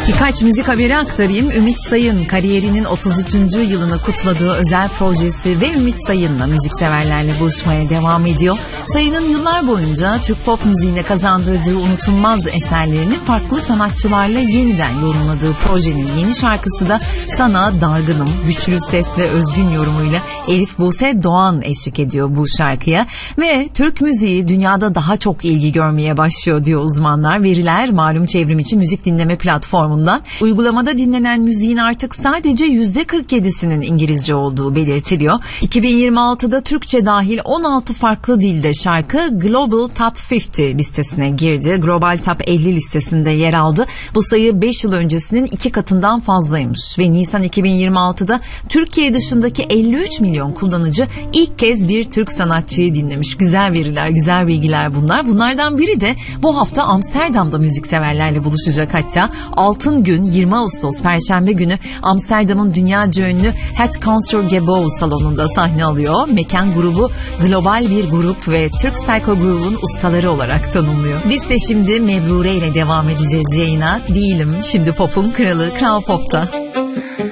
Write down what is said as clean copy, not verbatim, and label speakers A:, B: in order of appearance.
A: Birkaç müzik haberi aktarayım. Ümit Sayın kariyerinin 33. yılını kutladığı özel projesi ve Ümit Sayın'la müzikseverlerle buluşmaya devam ediyor. Sayın'ın yıllar boyunca Türk pop müziğine kazandırdığı unutulmaz eserlerini farklı sanatçılarla yeniden yorumladığı projenin yeni şarkısı da Sana Dargınım. Güçlü ses ve özgün yorumuyla Elif Buse Doğan eşlik ediyor bu şarkıya. Ve Türk müziği dünyada daha çok ilgi görmeye başlıyor diyor uzmanlar. Veriler malum çevrim içi müzik dinleme platformundan. Uygulamada dinlenen müziğin artık sadece %47'sinin İngilizce olduğu belirtiliyor. 2026'da Türkçe dahil 16 farklı dilde şarkı Global Top 50 listesine girdi. Global Top 50 listesinde yer aldı. Bu sayı 5 yıl öncesinin 2 katından fazlaymış ve Nisan 2026'da Türkiye dışındaki 53 milyon kullanıcı ilk kez bir Türk sanatçıyı dinlemiş. Güzel veriler, güzel bilgiler bunlar. Bunlardan biri de bu hafta Amsterdam'da müzikseverlerle buluşacak hatta. Altın Gün 20 Ağustos Perşembe günü Amsterdam'ın dünyaca ünlü Het Concertgebouw salonunda sahne alıyor. Mekan grubu global bir grup ve Türk Psycho Groove'un ustaları olarak tanımlıyor. Biz de şimdi Mebrure ile devam edeceğiz yayına. Değilim şimdi pop'un kralı, Kral Pop'ta.